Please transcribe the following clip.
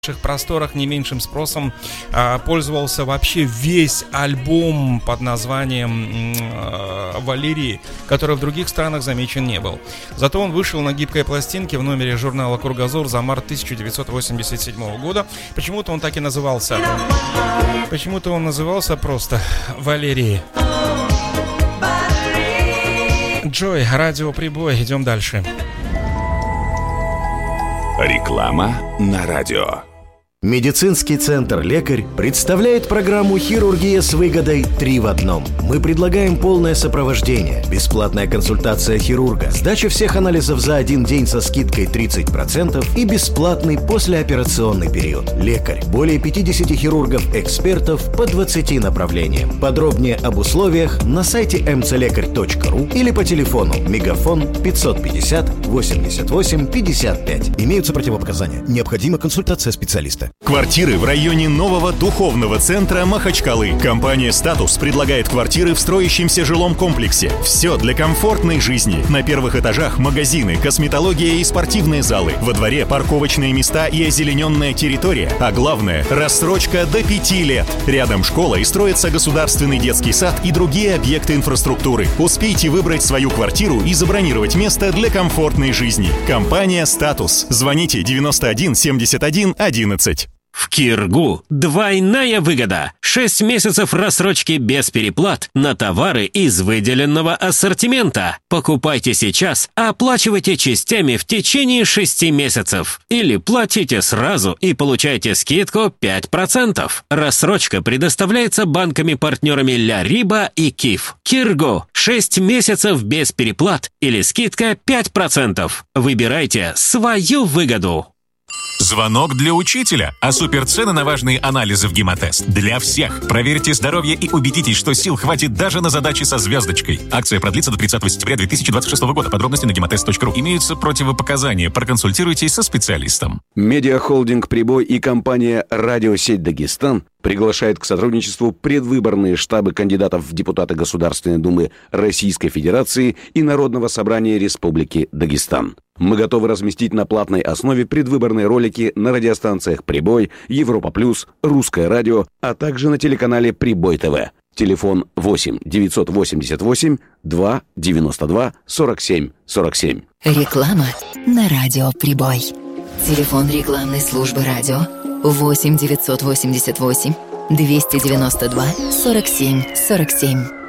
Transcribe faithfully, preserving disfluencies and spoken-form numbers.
просторах не меньшим спросом а, пользовался вообще весь альбом под названием а, «Валерии», который в других странах замечен не был. Зато он вышел на гибкой пластинке в номере журнала «Кругозор» за март тысяча девятьсот восемьдесят седьмого года. Почему-то он так и назывался. Почему-то он назывался просто «Валерии». Джой, радио «Прибой». Идем дальше. Реклама на радио. Медицинский центр «Лекарь» представляет программу «Хирургия с выгодой три в одном». Мы предлагаем полное сопровождение, бесплатная консультация хирурга, сдача всех анализов за один день со скидкой тридцать процентов и бесплатный послеоперационный период. «Лекарь» – более пятьдесят хирургов-экспертов по двадцати направлениям. Подробнее об условиях на сайте эм цэ лекарь точка ру или по телефону Мегафон пятьсот пятьдесят восемьдесят восемь пятьдесят пять. Имеются противопоказания. Необходима консультация специалиста. Квартиры в районе нового духовного центра Махачкалы. Компания «Статус» предлагает квартиры в строящемся жилом комплексе. Все для комфортной жизни. На первых этажах магазины, косметология и спортивные залы. Во дворе парковочные места и озелененная территория. А главное – рассрочка до пяти лет. Рядом школа и строится государственный детский сад и другие объекты инфраструктуры. Успейте выбрать свою квартиру и забронировать место для комфортной жизни. Компания «Статус». Звоните девяносто один семьдесят один одиннадцать. В Киргу двойная выгода. шесть месяцев рассрочки без переплат на товары из выделенного ассортимента. Покупайте сейчас, а оплачивайте частями в течение шести месяцев. Или платите сразу и получайте скидку пять процентов. Рассрочка предоставляется банками-партнерами Ля Риба и Киф. Киргу. шесть месяцев без переплат или скидка пять процентов. Выбирайте свою выгоду. Звонок для учителя, а суперцены на важные анализы в Гемотест для всех. Проверьте здоровье и убедитесь, что сил хватит даже на задачи со звездочкой. Акция продлится до тридцатого сентября две тысячи двадцать шестого года. Подробности на гемотест точка ру. Имеются противопоказания. Проконсультируйтесь со специалистом. Медиахолдинг «Прибой» и компания «Радиосеть Дагестан» приглашает к сотрудничеству предвыборные штабы кандидатов в депутаты Государственной Думы Российской Федерации и Народного собрания Республики Дагестан. Мы готовы разместить на платной основе предвыборные ролики на радиостанциях «Прибой», «Европа плюс», «Русское радио», а также на телеканале «Прибой ТВ». Телефон восемь девятьсот восемьдесят восемь два девяносто два сорок семь сорок семь. Реклама на радио «Прибой». Телефон рекламной службы радио восемь девятьсот восемьдесят восемь двести девяносто два сорок семь сорок семь.